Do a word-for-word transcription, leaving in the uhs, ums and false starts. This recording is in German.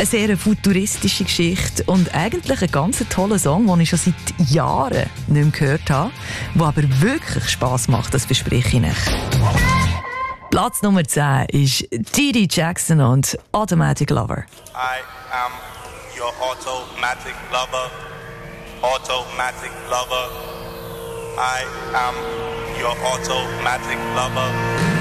Eine sehr futuristische Geschichte und eigentlich ein ganz toller Song, den ich schon seit Jahren nicht mehr gehört habe, der aber wirklich Spass macht, das verspreche ich nicht. Platz Nummer zehn ist T D Jackson und Automatic Lover. I am your automatic lover. Automatic lover. I am your automatic lover.